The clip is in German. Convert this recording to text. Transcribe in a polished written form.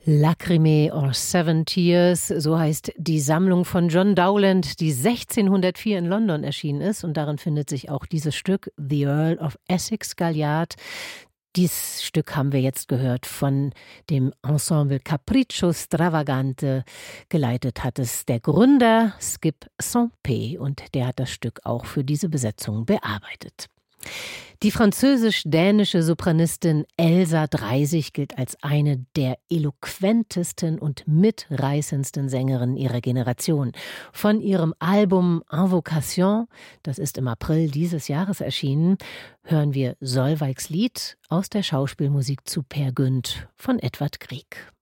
Lacrimae or Seven Tears, so heißt die Sammlung von John Dowland, die 1604 in London erschienen ist. Und darin findet sich auch dieses Stück The Earl of Essex Galliard. Dieses Stück haben wir jetzt gehört von dem Ensemble Capriccio Stravagante. Geleitet hat es der Gründer Skip Saint-Pé und der hat das Stück auch für diese Besetzung bearbeitet. Die französisch-dänische Sopranistin Elsa Dreisig gilt als eine der eloquentesten und mitreißendsten Sängerinnen ihrer Generation. Von ihrem Album Invocation, das ist im April dieses Jahres erschienen, hören wir Solveigs Lied aus der Schauspielmusik zu Peer Gynt von Edvard Grieg.